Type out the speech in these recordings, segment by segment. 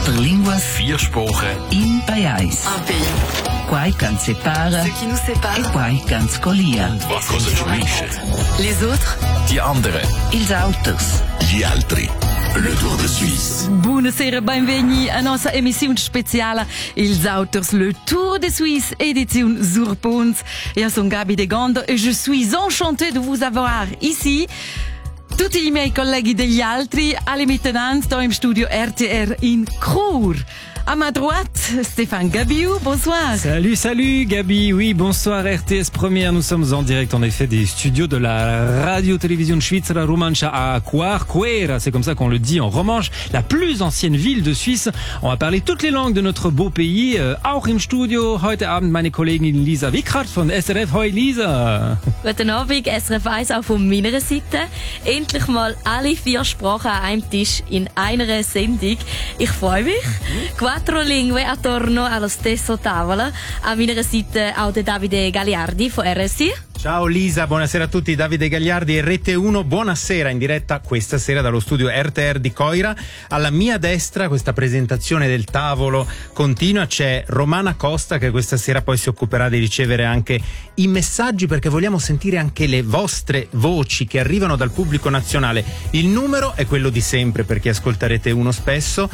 Quattro línguas, 4 Sprachen, in pais. Un pays. Quai can separa, Ce qui nous sépare. e quai can scolia. was uns unisce. Les autres. Die anderen. Ils autos. Gli altri. Le Tour de Suisse. Buonasera, benvenuti a nostra emissione speciale Ils Autors, le Tour de Suisse, édition Surpons. Io sono Gabi De Gondo et je suis enchantée de vous avoir ici. Tutti i miei colleghi degli altri, alle mittenanze, dans im studio RTR in Chur. À ma droite, Stéphane Gabiou, bonsoir. Salut Gabi, oui, bonsoir RTS Première, nous sommes en direct en effet des studios de la radio-télévision Svizzera Romancia à Quera, c'est comme ça qu'on le dit en romanche, la plus ancienne ville de Suisse. On va parler toutes les langues de notre beau pays, auch im Studio, heute Abend meine Kollegin Lisa Wickhardt von SRF. Hoi Lisa! Guten Abend, SRF 1 auch von meiner Seite. Endlich mal alle 4 Sprachen an einem Tisch in einer Sendung. Ich freue mich. Quattro lingue attorno allo stesso tavolo. A meiner Seite auch der Davide Gagliardi von RSI. Ciao Lisa, buonasera a tutti, Davide Gagliardi e Rete 1, buonasera in diretta questa sera dallo studio RTR di Coira. Alla mia destra questa presentazione del tavolo continua, c'è Romana Costa che questa sera poi si occuperà di ricevere anche i messaggi perché vogliamo sentire anche le vostre voci che arrivano dal pubblico nazionale. Il numero è quello di sempre per chi ascolta Rete 1 spesso,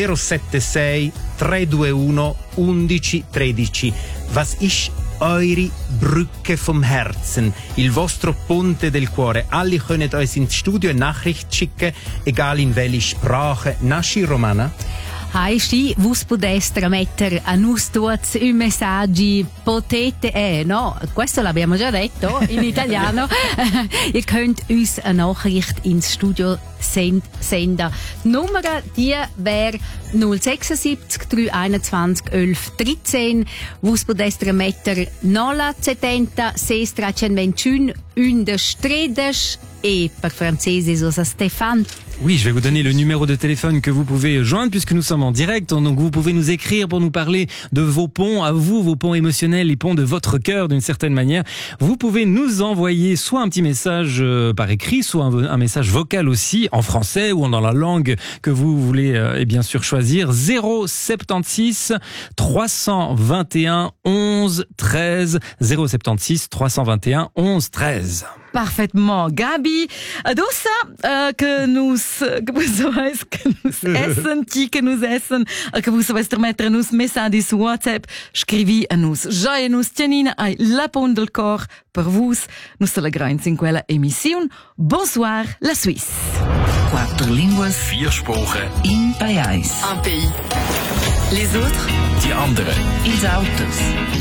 076 321 11 13. Was ist eure Brücke vom Herzen, il vostro ponte del cuore. Alle können uns ins Studio eine Nachricht schicken, egal in welche Sprache. Nasci Romana? Hai vus podestra mettere a nus tuos i messaggi potete no, questo l'abbiamo già detto in italiano. Ihr könnt uns eine Nachricht ins Studio senden. Die Nummer die wäre 076 321 11 13. Vus podestra mettere 070 621 13 et par francese sosa Stéphane. Oui, je vais vous donner le numéro de téléphone que vous pouvez joindre puisque nous sommes en direct. Donc vous pouvez nous écrire pour nous parler de vos ponts à vous, vos ponts émotionnels, les ponts de votre cœur d'une certaine manière. Vous pouvez nous envoyer soit un petit message par écrit, soit un message vocal aussi en français ou dans la langue que vous voulez et bien sûr choisir. 076 321 11 13 076 321 11 13. Parfaitement, Gabi. Adossa que nous essen, que nous essen, que vous savez mettre nous messaggi su WhatsApp, scrivi a nous. Gioia nous tienina ai la pon del cor per vus. Nous se la grains in quella emission. Bonsoir, la Suisse. Quattro línguas, 4 Sprachen, in pais. Un pays. Les autres. die anderen. Ils autos.